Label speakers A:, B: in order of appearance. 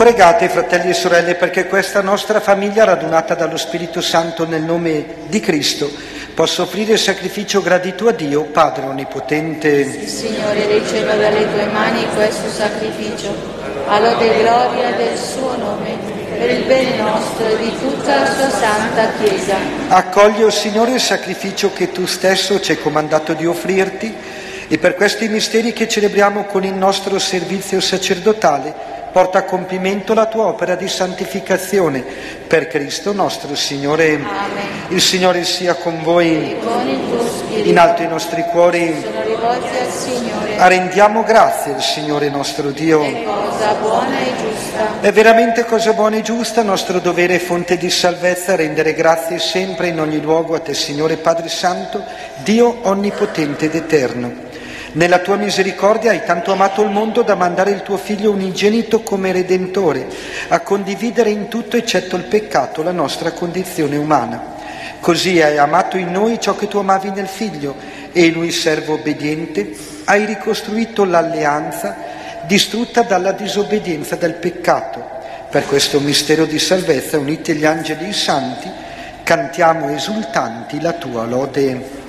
A: Pregate, fratelli e sorelle, perché questa nostra famiglia, radunata dallo Spirito Santo nel nome di Cristo, possa offrire sacrificio gradito a Dio, Padre Onnipotente.
B: Sì, Signore, riceva dalle tue mani questo sacrificio, alla lode e gloria del suo nome, per il bene nostro e di tutta la sua santa Chiesa.
A: Accogli, o Signore, il sacrificio che tu stesso ci hai comandato di offrirti, e per questi misteri che celebriamo con il nostro servizio sacerdotale, porta a compimento la tua opera di santificazione. Per Cristo nostro Signore.
B: Amen.
A: Il Signore sia con voi.
B: E con il tuo spirito.
A: In alto i nostri cuori.
B: Sono rivolti al Signore.
A: Rendiamo grazie al Signore nostro Dio.
B: È cosa buona e giusta.
A: È veramente cosa buona e giusta, nostro dovere e fonte di salvezza, rendere grazie sempre in ogni luogo a te, Signore Padre Santo, Dio onnipotente ed eterno. Nella tua misericordia hai tanto amato il mondo da mandare il tuo Figlio unigenito come Redentore, a condividere in tutto, eccetto il peccato, la nostra condizione umana. Così hai amato in noi ciò che tu amavi nel Figlio, e lui, servo obbediente, hai ricostruito l'alleanza distrutta dalla disobbedienza del peccato. Per questo mistero di salvezza, uniti agli angeli e i santi, cantiamo esultanti la tua lode.